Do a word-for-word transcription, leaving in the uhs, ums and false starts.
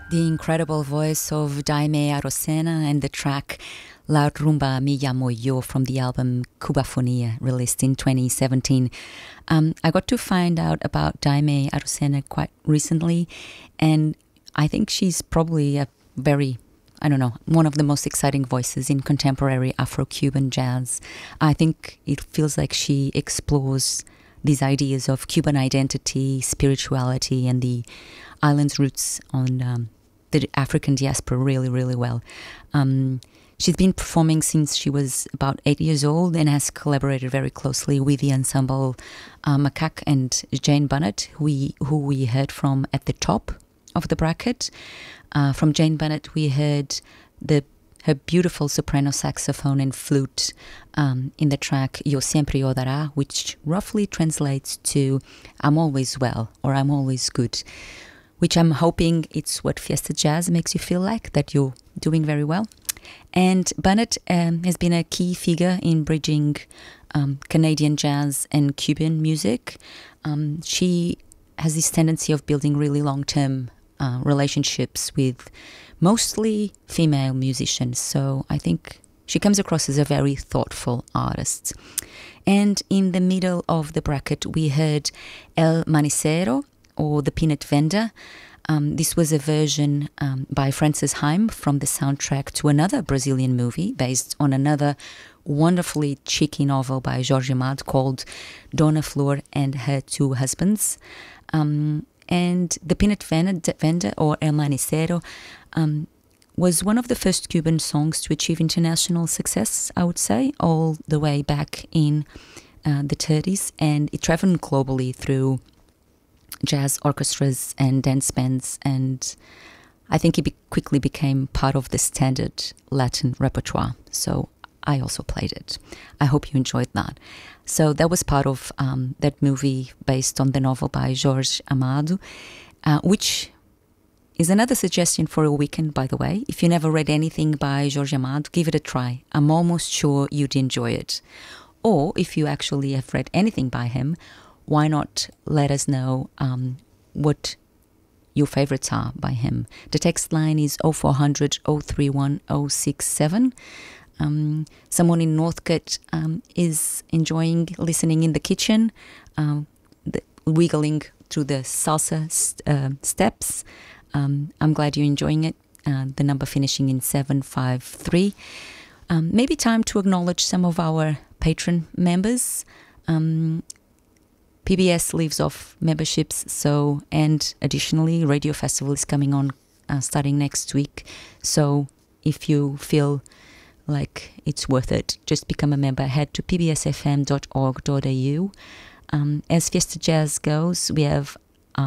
The incredible voice of Jaime Arocena and the track La Rumba Me Llamo Yo from the album Cubafonia, released in twenty seventeen. Um, I got to find out about Jaime Arocena quite recently, and I think she's probably a very, I don't know, one of the most exciting voices in contemporary Afro-Cuban jazz. I think it feels like she explores these ideas of Cuban identity, spirituality, and the island's roots on um, the African diaspora really, really well. Um, she's been performing since she was about eight years old and has collaborated very closely with the ensemble uh, Macaque and Jane Bunnett, who we, who we heard from at the top of the bracket. Uh, from Jane Bunnett, we heard the her beautiful soprano saxophone and flute um, in the track Yo Siempre O Dará, which roughly translates to I'm always well or I'm always good, which I'm hoping it's what Fiesta Jazz makes you feel like, that you're doing very well. And Bunnett um, has been a key figure in bridging um, Canadian jazz and Cuban music. Um, she has this tendency of building really long-term uh, relationships with mostly female musicians. So I think she comes across as a very thoughtful artist. And in the middle of the bracket, we heard El Manicero, or The Peanut Vendor. Um, this was a version um, by Francis Haim from the soundtrack to another Brazilian movie based on another wonderfully cheeky novel by Jorge Amado called Dona Flor and Her Two Husbands. Um, and The Peanut Vendor, or El Manicero, um, was one of the first Cuban songs to achieve international success, I would say, all the way back in uh, the thirties. And it traveled globally through jazz orchestras and dance bands, and I think it be- quickly became part of the standard Latin repertoire. So I also played it. I hope you enjoyed that. So that was part of um, that movie based on the novel by Jorge Amado, uh, which is another suggestion for a weekend, by the way. If you never read anything by Jorge Amado, give it a try. I'm almost sure you'd enjoy it. Or if you actually have read anything by him, why not let us know um, what your favorites are by him? The text line is oh four hundred, oh three one, oh six seven. Um, someone in Northcote um, is enjoying listening in the kitchen, um, the, wiggling through the salsa st- uh, steps. Um, I'm glad you're enjoying it. Uh, the number finishing in seven five three. Um, maybe time to acknowledge some of our patron members. Um, P B S leaves off memberships, so, and additionally, Radio Festival is coming on uh, starting next week. So if you feel like it's worth it, just become a member. Head to p b s f m dot org dot a u. Um, as Fiesta Jazz goes, we have